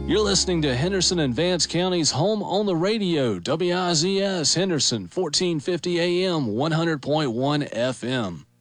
You're listening to Henderson and Vance County's Home on the Radio, WIZS Henderson, 1450 AM, 100.1 FM.